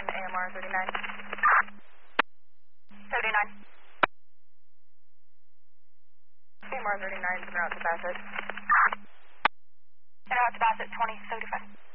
AMR 39. 39. AMR 39 is en route to Bassett. En route to Bassett 2035.